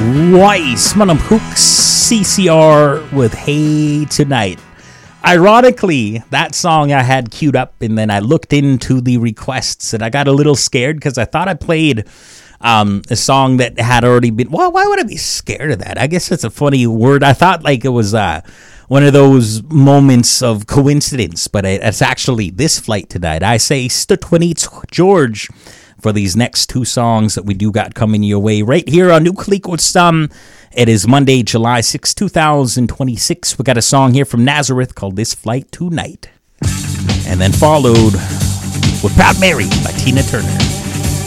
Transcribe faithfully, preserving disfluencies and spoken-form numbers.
Weiss, Manam Hooks, C C R with Hey Tonight. Ironically, that song I had queued up, and then I looked into the requests, and I got a little scared because I thought I played um, a song that had already been... Well, why would I be scared of that? I guess that's a funny word. I thought like it was uh, one of those moments of coincidence, but it's actually this flight tonight. I say Stutwinit George for these next two songs that we do got coming your way right here on Nuclear Stum. It is Monday, July sixth, twenty twenty-six. We got a song here from Nazareth called This Flight Tonight. And then followed with Proud Mary by Tina Turner.